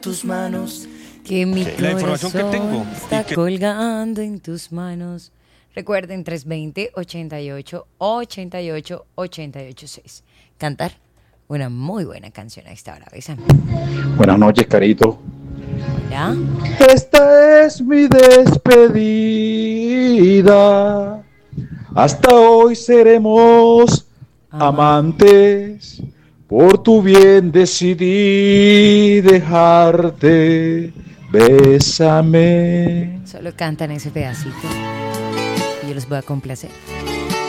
tus manos. Que mi La información que corazón tengo. está colgando en tus manos. Recuerden 320-88-88-88-6. Cantar una muy buena canción a esta hora. Bésame. Buenas noches, Carito. Hola. Esta es mi despedida. Hasta hoy seremos amantes. Por tu bien decidí dejarte. Bésame. Solo cantan ese pedacito y yo los voy a complacer.